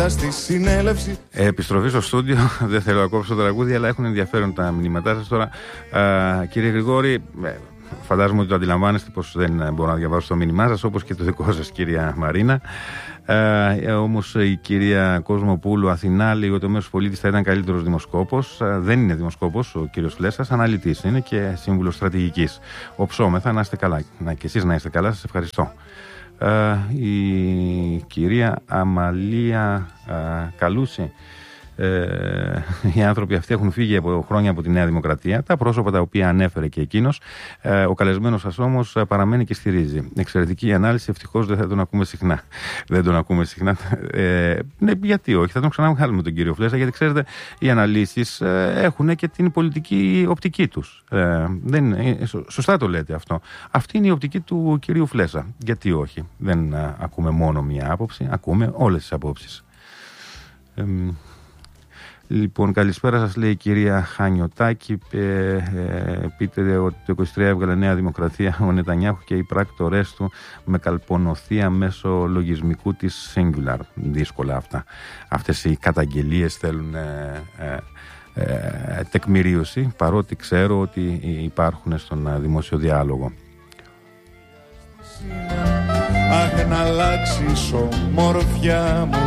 Επιστροφή στο στούντιο. Δεν θέλω να κόψω το τραγούδι, αλλά έχουν ενδιαφέρον τα μηνύματά σας τώρα. Κύριε Γρηγόρη, φαντάζομαι ότι το αντιλαμβάνεστε πως δεν μπορώ να διαβάσω το μήνυμά σας, όπως και το δικό σας, κυρία Μαρίνα. Όμως η κυρία Κοσμοπούλου Αθηνά λέει ότι ο μέσος πολίτης θα ήταν καλύτερος δημοσκόπος. Δεν είναι δημοσκόπος ο κύριος Φλέσσας, αναλυτής είναι και σύμβουλος στρατηγικής. Οψόμεθα, να είστε καλά. Και εσείς να είστε καλά, σας ευχαριστώ. Η κυρία Αμαλία Καλούση. Οι άνθρωποι αυτοί έχουν φύγει από χρόνια από τη Νέα Δημοκρατία, τα πρόσωπα τα οποία ανέφερε και εκείνος. Ο καλεσμένος σας όμως παραμένει και στηρίζει. Εξαιρετική ανάλυση, ευτυχώς δεν θα τον ακούμε συχνά. Δεν τον ακούμε συχνά. Ναι, γιατί όχι, θα τον ξαναβγάλουμε τον κύριο Φλέσσα, γιατί ξέρετε, οι αναλύσεις έχουν και την πολιτική οπτική τους. Σωστά το λέτε αυτό. Αυτή είναι η οπτική του κυρίου Φλέσσα. Γιατί όχι, δεν ακούμε μόνο μία άποψη, ακούμε όλες τις απόψεις. Λοιπόν, καλησπέρα σας, λέει η κυρία Χανιωτάκη. Πείτε ότι το 23 έβγαλε Νέα Δημοκρατία ο Νετανιάχου και οι πράκτορές του με καλπονοθεία μέσω λογισμικού της Singular. Δύσκολα αυτά. Αυτές οι καταγγελίες θέλουν τεκμηρίωση, παρότι ξέρω ότι υπάρχουν στον δημόσιο διάλογο. Αχ, να αλλάξεις ομορφιά μου.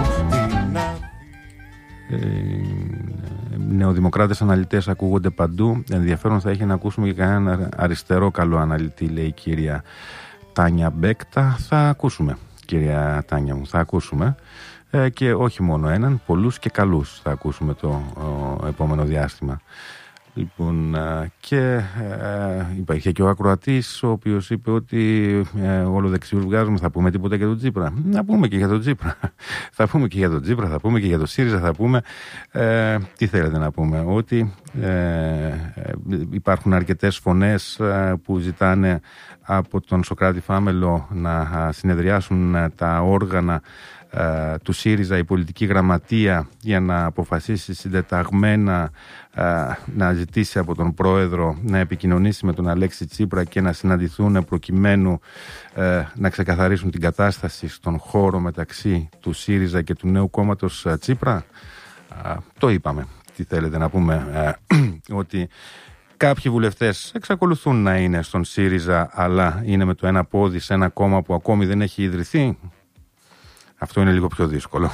Νεοδημοκράτες αναλυτές ακούγονται παντού. Ενδιαφέρον θα έχει να ακούσουμε και κανέναν αριστερό καλό αναλυτή, λέει η κυρία Τάνια Μπέκτα. Θα ακούσουμε, κυρία Τάνια μου, θα ακούσουμε. Και όχι μόνο έναν, πολλούς και καλούς θα ακούσουμε το επόμενο διάστημα. Λοιπόν, και υπάρχει και ο ακροατής, ο οποίος είπε ότι όλο δεξιούς βγάζουμε, θα πούμε τίποτα για τον Τσίπρα. Να πούμε και για τον Τσίπρα. Θα πούμε και για τον Τσίπρα, θα πούμε και για τον ΣΥΡΙΖΑ, θα πούμε. Τι θέλετε να πούμε, ότι υπάρχουν αρκετές φωνές που ζητάνε από τον Σωκράτη Φάμελο να συνεδριάσουν τα όργανα του ΣΥΡΙΖΑ, η πολιτική γραμματεία, για να αποφασίσει συντεταγμένα να ζητήσει από τον πρόεδρο να επικοινωνήσει με τον Αλέξη Τσίπρα και να συναντηθούν προκειμένου να ξεκαθαρίσουν την κατάσταση στον χώρο μεταξύ του ΣΥΡΙΖΑ και του νέου κόμματος Τσίπρα. Το είπαμε. Τι θέλετε να πούμε, ότι κάποιοι βουλευτές εξακολουθούν να είναι στον ΣΥΡΙΖΑ, αλλά είναι με το ένα πόδι σε ένα κόμμα που ακόμη δεν έχει ιδρυθεί. Αυτό είναι λίγο πιο δύσκολο.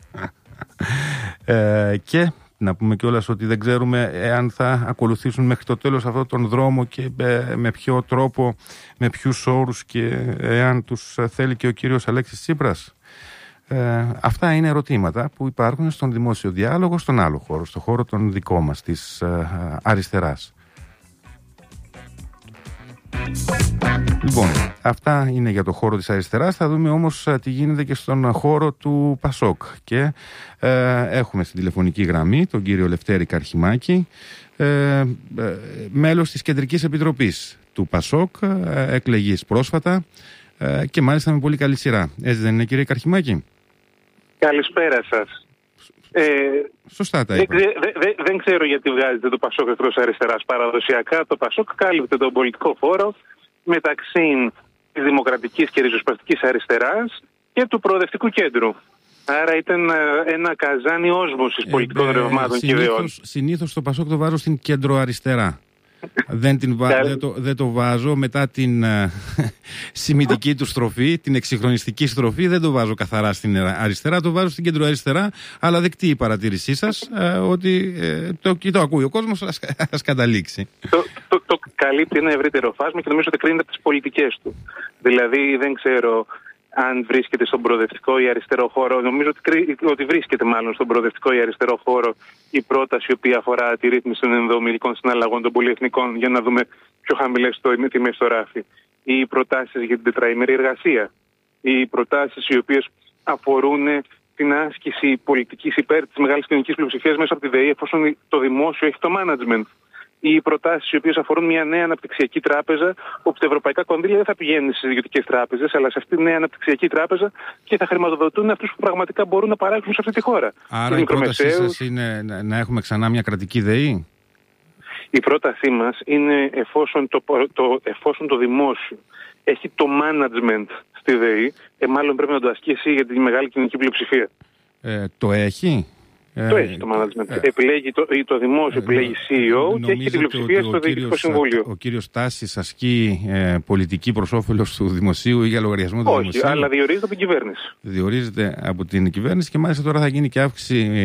Και να πούμε κιόλας ότι δεν ξέρουμε εάν θα ακολουθήσουν μέχρι το τέλος αυτόν τον δρόμο και με ποιο τρόπο, με ποιους όρους και εάν τους θέλει και ο κύριος Αλέξης Τσίπρας. Αυτά είναι ερωτήματα που υπάρχουν στον δημόσιο διάλογο, στον άλλο χώρο, στον χώρο των δικό μας, της αριστεράς. Λοιπόν, αυτά είναι για το χώρο της αριστεράς. Θα δούμε όμως τι γίνεται και στον χώρο του ΠΑΣΟΚ. Και έχουμε στην τηλεφωνική γραμμή τον κύριο Λευτέρη Καρχημάκη, μέλος της Κεντρικής Επιτροπής του ΠΑΣΟΚ, εκλεγής πρόσφατα και μάλιστα με πολύ καλή σειρά. Έτσι δεν είναι, κύριε Καρχημάκη? Καλησπέρα σας. Σωστά τα είπα. Δεν ξέρω γιατί βγάζετε το ΠΑΣΟΚ εκτός αριστεράς. Παραδοσιακά το ΠΑΣΟΚ κάλυπτε τον πολιτικό χώρο μεταξύ της δημοκρατικής και ριζοσπαστικής αριστεράς και του προοδευτικού κέντρου. Άρα ήταν ένα καζάνι όσμωσης πολιτικών ρευμάτων και ιδεών. Συνήθως το ΠΑΣΟΚ το βάζω στην κεντροαριστερά. Δεν το βάζω μετά την σημιτική του στροφή, την εξυγχρονιστική στροφή, δεν το βάζω καθαρά στην αριστερά, το βάζω στην κεντροαριστερά, αλλά δεκτή η παρατήρησή σας ότι το ακούει ο κόσμος, ας καταλήξει. Το καλύπτει ένα ευρύτερο φάσμα και νομίζω ότι κρίνεται από τις πολιτικές του. Δηλαδή δεν ξέρω αν βρίσκεται στον προοδευτικό ή αριστερό χώρο. Νομίζω ότι βρίσκεται μάλλον στον προοδευτικό ή αριστερό χώρο η πρόταση η οποία αφορά τη ρύθμιση των ενδομιλικών συναλλαγών των πολυεθνικών, για να δούμε πιο χαμηλές τιμές στο ράφι. Οι προτάσεις για την τετραήμερη εργασία. Οι προτάσεις οι οποίες αφορούν την άσκηση πολιτικής υπέρ της μεγάλης κοινωνικής πλειοψηφίας μέσα από τη ΔΕΗ, εφόσον το δημόσιο έχει το management. Οι προτάσεις οι οποίες αφορούν μια νέα αναπτυξιακή τράπεζα, όπου τα ευρωπαϊκά κονδύλια δεν θα πηγαίνουν στις ιδιωτικές τράπεζες, αλλά σε αυτή τη νέα αναπτυξιακή τράπεζα και θα χρηματοδοτούν αυτούς που πραγματικά μπορούν να παράγουν σε αυτή τη χώρα. Άρα η πρότασή σας είναι να έχουμε ξανά μια κρατική ΔΕΗ? Η πρότασή μας είναι εφόσον το δημόσιο έχει το management στη ΔΕΗ, μάλλον πρέπει να το ασκήσει για τη μεγάλη κοινωνική πλειοψηφία. Το έχει. Το έχει το management. Επιλέγει το δημόσιο, επιλέγει CEO και έχει την πλειοψηφία στο Διοικητικό Συμβούλιο. Ο κύριος Τάσης ασκεί πολιτική προς όφελος του δημοσίου ή για λογαριασμό του δημοσίου? Όχι, αλλά διορίζεται από την κυβέρνηση. Διορίζεται από την κυβέρνηση και μάλιστα τώρα θα γίνει και αύξηση